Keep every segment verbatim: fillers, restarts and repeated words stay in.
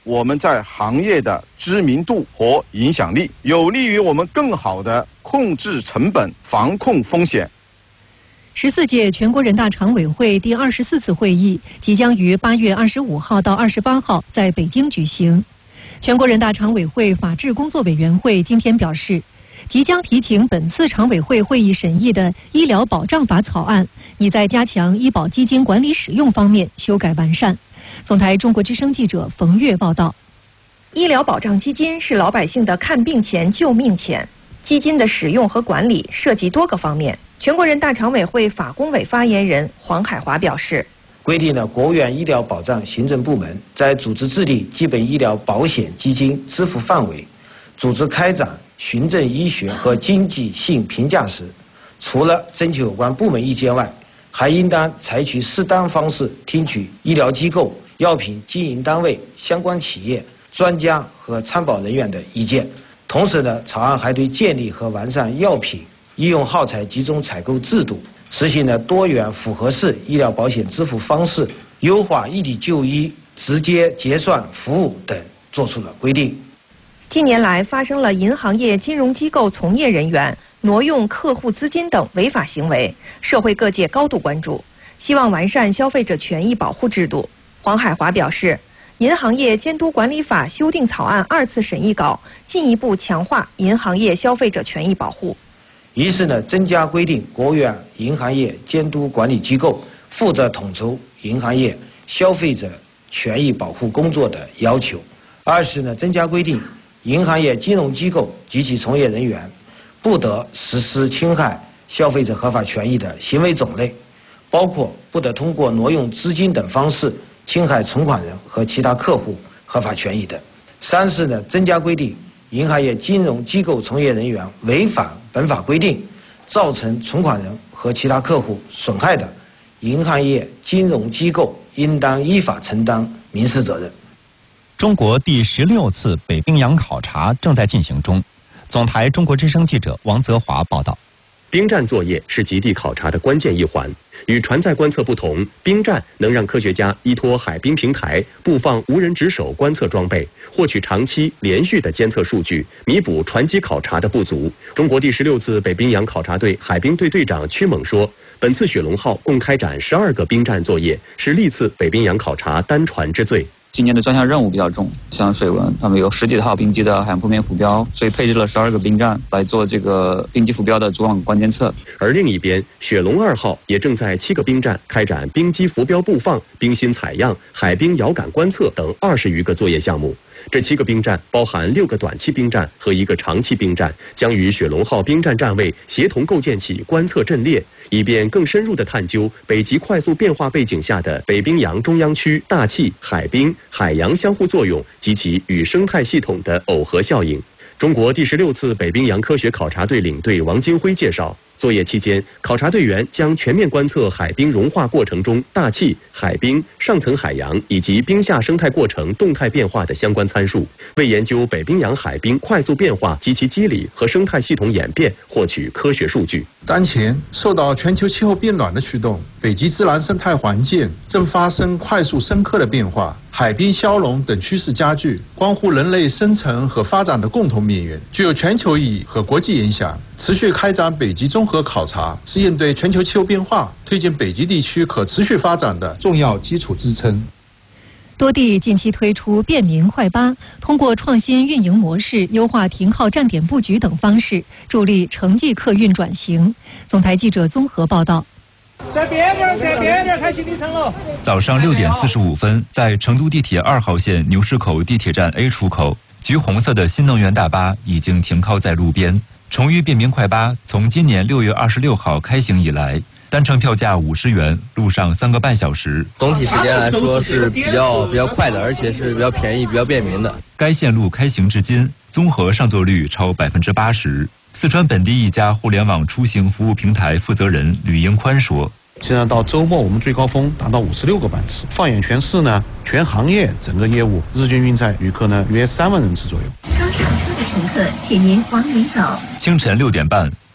我们在行业的知名度和影响力，有利于我们更好地控制成本、防控风险。 十四届全国人大常委会第二十四次会议即将于八月二十五号到二十八号在北京举行。全国人大常委会法制工作委员会今天表示，即将提请本次常委会会议审议的《医疗保障法》草案，拟在加强医保基金管理使用方面修改完善。总台中国之声记者冯月报道。 医疗保障基金是老百姓的看病钱、救命钱，基金的使用和管理涉及多个方面。全国人大常委会法工委发言人黄海华表示， 规定了国务院医疗保障行政部门在组织治理基本医疗保险基金支付范围、组织开展循证医学和经济性评价时，除了征求有关部门意见外，还应当采取适当方式听取医疗机构、药品经营单位、相关企业、专家和参保人员的意见。同时呢，草案还对建立和完善药品医用耗材集中采购制度，实行了多元复合式医疗保险支付方式，优化异地就医、直接结算服务等作出了规定。 近年来发生了银行业金融机构从业人员挪用客户资金等违法行为，社会各界高度关注，希望完善消费者权益保护制度。黄海华表示，银行业监督管理法修订草案二次审议稿进一步强化银行业消费者权益保护。 一是呢，增加规定国务院银行业监督管理机构负责统筹银行业消费者权益保护工作的要求；二是呢，增加规定银行业金融机构及其从业人员不得实施侵害消费者合法权益的行为种类，包括不得通过挪用资金等方式侵害存款人和其他客户合法权益等；三是呢，增加规定银行业金融机构从业人员违反本法规定，造成存款人和其他客户损害的，银行业金融机构应当依法承担民事责任。 中国第十六次北冰洋考察正在进行中。总台中国之声记者王泽华报道。 冰站作业是极地考察的关键一环。与船载观测不同，冰站能让科学家依托海冰平台布放无人值守观测装备，获取长期连续的监测数据，弥补船机考察的不足。中国第十六次北冰洋考察队海冰队队长屈猛说，本次雪龙号共开展十二个冰站作业，是历次北冰洋考察单船之最。 今年的专项任务比较重，像水文，他们有十几套冰机的海洋铺面浮标，所以配置了十二个冰站来做这个冰机浮标的主网关监测。 而另一边，雪龙二号也正在七个冰站开展冰机浮标布放、冰芯采样、海冰遥感观测等二十余个作业项目。这七个冰站包含六个短期冰站和一个长期冰站，将与雪龙号冰站站位协同构建起观测阵列，以便更深入地探究北极快速变化背景下的北冰洋中央区大气、海冰、海洋相互作用及其与生态系统的耦合效应。中国第十六次北冰洋科学考察队领队王金辉介绍，作业期间，考察队员将全面观测海冰融化过程中大气、海冰、上层海洋以及冰下生态过程动态变化的相关参数，为研究北冰洋海冰快速变化及其机理和生态系统演变获取科学数据。 当前，受到全球气候变暖的驱动，北极自然生态环境正发生快速深刻的变化，海冰消融等趋势加剧，关乎人类生存和发展的共同命运，具有全球意义和国际影响。持续开展北极综合考察，是应对全球气候变化、推进北极地区可持续发展的重要基础支撑。 多地近期推出便民快巴，通过创新运营模式、优化停靠站点布局等方式，助力城际客运转型。总台记者综合报道。 在边边，在边边开行李舱了。 早上六点四十五分，在成都地铁二号线牛市口地铁站 A 出口，橘红色的新能源大巴已经停靠在路边。崇渝便民快巴从今年六月二十六号开行以来，单程票价五十元，路上三个半小时。 总体时间来说是比较比较快的，而且是比较便宜、比较便民的。 该线路开行至今，综合上座率超百分之八十。四川本地一家互联网出行服务平台负责人吕英宽说：“ 现在到周末，我们最高峰达到五十六个班次。放眼全市呢，全行业整个业务日均运载旅客呢约三万人次左右。” 刚上车的乘客，请您往里走。 清晨六点半，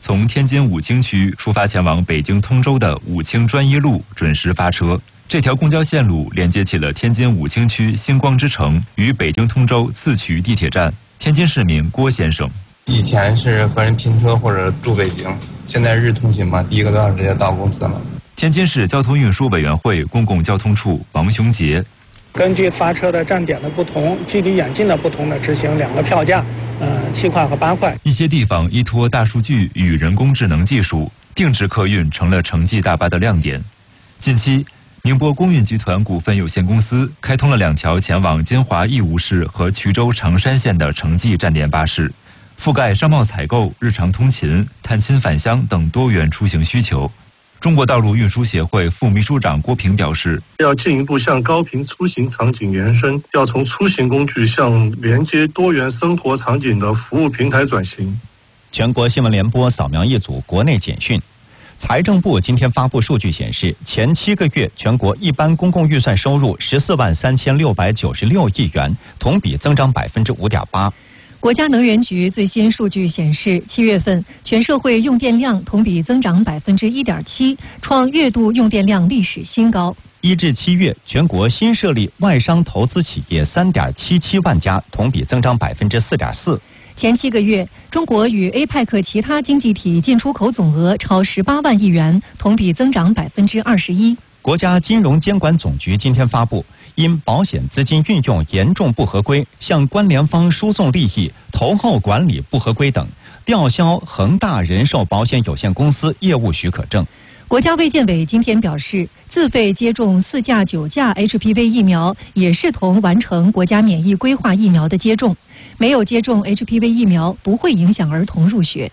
从天津武清区出发前往北京通州的武清专一路准时发车。这条公交线路连接起了天津武清区星光之城与北京通州次渠地铁站。天津市民郭先生： 以前是和人拼车或者住北京，现在日通勤嘛，第一个多小时就到公司了。 天津市交通运输委员会公共交通处王雄杰： 根据发车的站点的不同、距离远近的不同的执行两个票价，呃，七块和八块。 一些地方依托大数据与人工智能技术，定制客运成了城际大巴的亮点。近期，宁波公运集团股份有限公司开通了两条前往金华义乌市和衢州常山县的城际站点巴士，覆盖商贸采购、日常通勤、探亲返乡等多元出行需求。中国道路运输协会副秘书长郭平表示， 要进一步向高频出行场景延伸，要从出行工具向连接多元生活场景的服务平台转型。 全国新闻联播扫描一组国内简讯。财政部今天发布数据显示，前七个月全国一般公共预算收入十四万三千六百九十六亿元，同比增长百分之五点八。 国家能源局最新数据显示，七月份全社会用电量同比增长百分之一点七，创月度用电量历史新高。 一至七月，全国新设立外商投资企业三点七七万家，同比增长百分之四点四。 前七个月，中国与 A P E C 其他经济体进出口总额超十八万亿元，同比增长百分之二十一。 国家金融监管总局今天发布，因保险资金运用严重不合规，向关联方输送利益、投后管理不合规等，吊销恒大人寿保险有限公司业务许可证。 国家卫健委今天表示，自费接种四价九价 H P V 疫苗也视同完成国家免疫规划疫苗的接种，没有接种 H P V 疫苗不会影响儿童入学。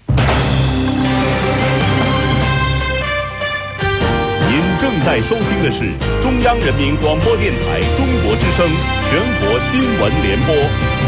您正在收听的是中央人民广播电台中国之声全国新闻联播。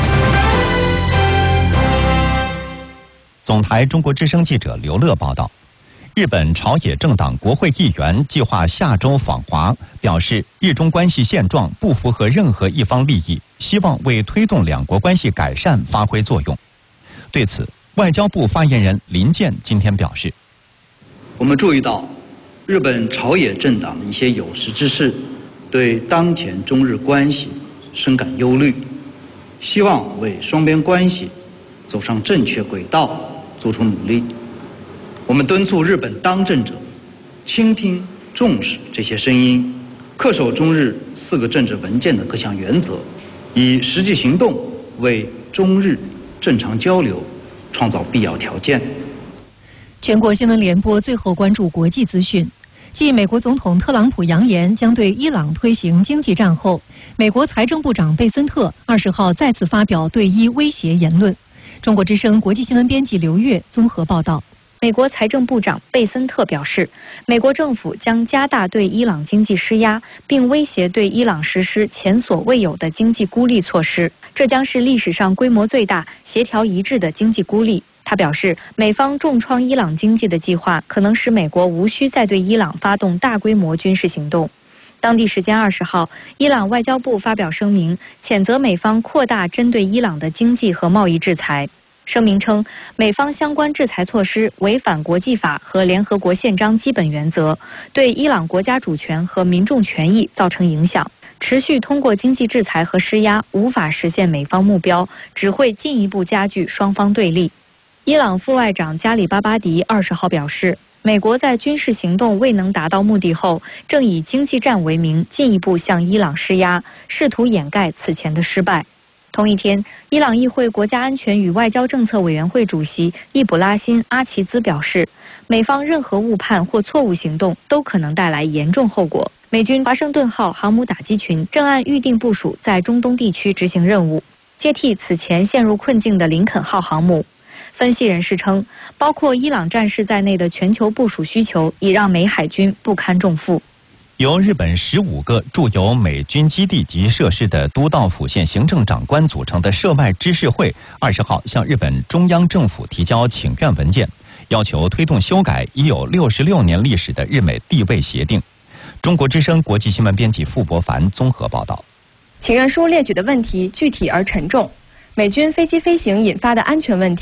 总台中国之声记者刘乐报道。日本朝野政党国会议员计划下周访华，表示日中关系现状不符合任何一方利益，希望为推动两国关系改善发挥作用。对此，外交部发言人林健今天表示， 我们注意到日本朝野政党的一些有识之士对当前中日关系深感忧虑，希望为双边关系走上正确轨道做出努力。我们敦促日本当政者倾听重视这些声音，恪守中日四个政治文件的各项原则，以实际行动为中日正常交流创造必要条件。 全国新闻联播最后关注国际资讯。继美国总统特朗普扬言将对伊朗推行经济战后，美国财政部长贝森特二十号再次发表对伊威胁言论。中国之声国际新闻编辑刘月综合报道。 美国财政部长贝森特表示，美国政府将加大对伊朗经济施压，并威胁对伊朗实施前所未有的经济孤立措施，这将是历史上规模最大、协调一致的经济孤立。他表示，美方重创伊朗经济的计划可能使美国无需再对伊朗发动大规模军事行动。当地时间二十号，伊朗外交部发表声明，谴责美方扩大针对伊朗的经济和贸易制裁。声明称，美方相关制裁措施违反国际法和联合国宪章基本原则，对伊朗国家主权和民众权益造成影响。持续通过经济制裁和施压无法实现美方目标，只会进一步加剧双方对立。伊朗副外长加里巴巴迪二十号表示，美国在军事行动未能达到目的后，正以经济战为名进一步向伊朗施压，试图掩盖此前的失败。同一天，伊朗议会国家安全与外交政策委员会主席易卜拉欣·阿齐兹表示，美方任何误判或错误行动都可能带来严重后果。美军华盛顿号航母打击群正按预定部署在中东地区执行任务，接替此前陷入困境的林肯号航母。分析人士称，包括伊朗战事在内的全球部署需求已让美海军不堪重负。 由日本十五个驻有美军基地及设施的都道府县行政长官组成的涉外知事会，二十号向日本中央政府提交请愿文件，要求推动修改已有六十六年历史的日美地位协定。中国之声国际新闻编辑傅博凡综合报道。 请愿书列举的问题具体而沉重：美军飞机飞行引发的安全问题，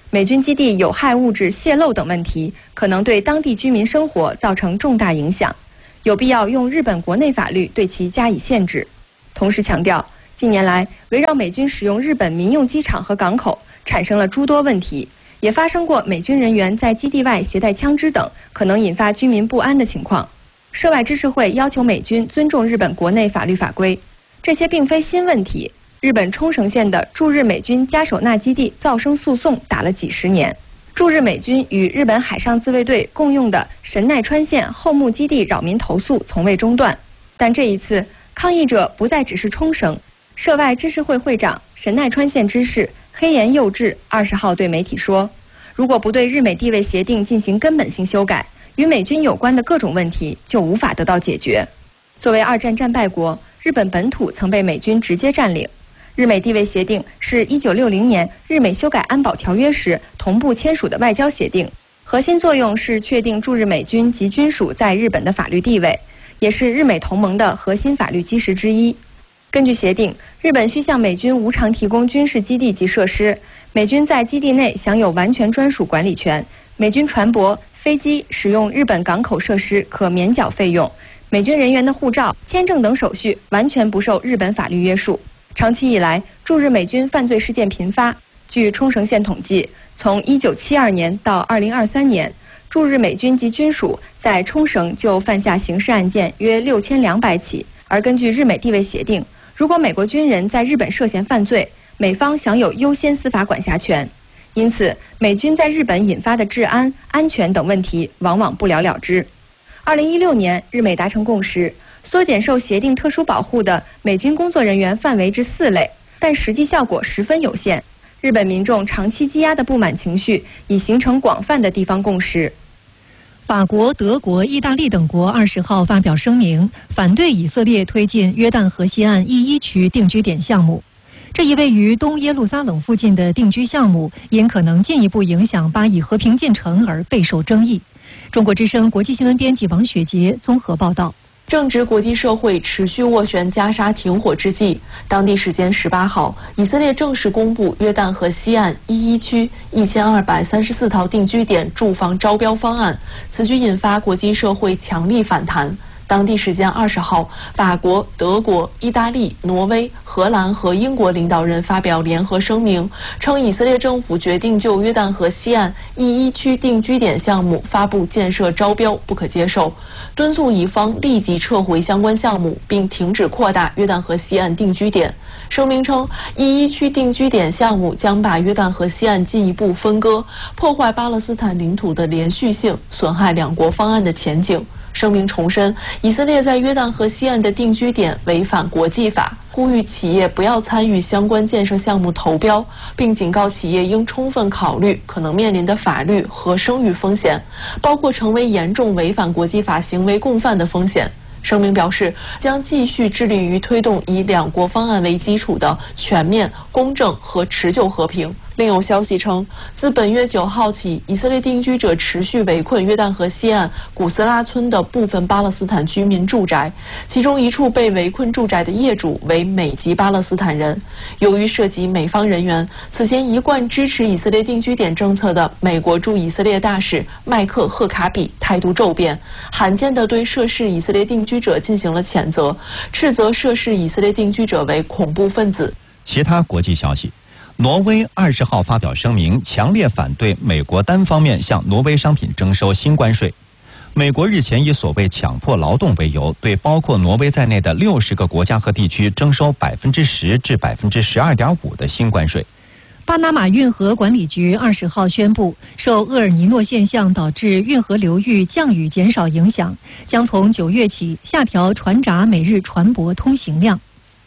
美军基地有害物质泄漏等问题可能对当地居民生活造成重大影响，有必要用日本国内法律对其加以限制。同时强调，近年来围绕美军使用日本民用机场和港口产生了诸多问题，也发生过美军人员在基地外携带枪支等可能引发居民不安的情况。涉外知识会要求美军尊重日本国内法律法规，这些并非新问题。日本冲绳县的驻日美军加手纳基地噪声诉讼打了几十年，驻日美军与日本海上自卫队共用的神奈川县后木基地扰民投诉从未中断。但这一次，抗议者不再只是冲绳。涉外知识会会长神奈川县知事黑岩佑治二十号对媒体说，如果不对日美地位协定进行根本性修改，与美军有关的各种问题就无法得到解决。作为二战战败国，日本本土曾被美军直接占领。日美地位协定是一九六零年日美修改安保条约时同步签署的外交协定，核心作用是确定驻日美军及军属在日本的法律地位，也是日美同盟的核心法律基石之一。根据协定，日本需向美军无偿提供军事基地及设施，美军在基地内享有完全专属管理权，美军船舶、飞机使用日本港口设施可免缴费用，美军人员的护照、签证等手续完全不受日本法律约束。长期以来，驻日美军犯罪事件频发。据冲绳县统计，从一九七二年到二零二三年，驻日美军及军属在冲绳就犯下刑事案件约六千两百起。而根据日美地位协定，如果美国军人在日本涉嫌犯罪，美方享有优先司法管辖权。因此，美军在日本引发的治安、安全等问题往往不了了之。二零一六年，日美达成共识，缩减受协定特殊保护的美军工作人员范围至四类，但实际效果十分有限。日本民众长期积压的不满情绪已形成广泛的地方共识。 法国、德国、意大利等国二十号发表声明，反对以色列推进约旦河西岸 E 一 区定居点项目。这一位于东耶路撒冷附近的定居项目，因可能进一步影响巴以和平进程而备受争议。中国之声国际新闻编辑王雪杰综合报道。 正值国际社会持续斡旋加沙停火之际，当地时间十八号，以色列正式公布约旦河西岸 E 一 区一千二百三十四套定居点住房招标方案，此举引发国际社会强力反弹。当地时间二十号，法国、德国、意大利、挪威、荷兰和英国领导人发表联合声明，称以色列政府决定就约旦河西岸 E 一 区定居点项目发布建设招标不可接受，敦促乙方立即撤回相关项目，并停止扩大约旦河西岸定居点。声明称 E 一 区定居点项目将把约旦河西岸进一步分割，破坏巴勒斯坦领土的连续性，损害两国方案的前景。声明重申，以色列在约旦河西岸的定居点违反国际法，呼吁企业不要参与相关建设项目投标，并警告企业应充分考虑可能面临的法律和声誉风险，包括成为严重违反国际法行为共犯的风险。声明表示，将继续致力于推动以两国方案为基础的全面、公正和持久和平。另有消息称，自本月九号起，以色列定居者持续围困约旦河西岸古斯拉村的部分巴勒斯坦居民住宅，其中一处被围困住宅的业主为美籍巴勒斯坦人。由于涉及美方人员，此前一贯支持以色列定居点政策的美国驻以色列大使麦克赫卡比态度骤变，罕见地对涉事以色列定居者进行了谴责，斥责涉事以色列定居者为恐怖分子。 其他国际消息。挪威二十号发表声明，强烈反对美国单方面向挪威商品征收新关税。美国日前以所谓强迫劳动为由，对包括挪威在内的六十个国家和地区征收百分之十至百分之十二点五的新关税。 巴拿马运河管理局二十号宣布，受厄尔尼诺现象导致运河流域降雨减少影响，将从九月起下调船闸每日船舶通行量。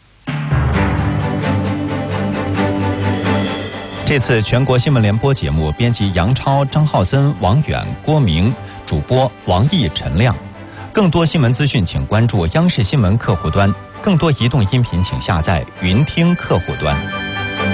这次全国新闻联播节目，编辑杨超、张浩森、王远、郭明，主播王毅、陈亮。更多新闻资讯，请关注央视新闻客户端；更多移动音频，请下载云听客户端。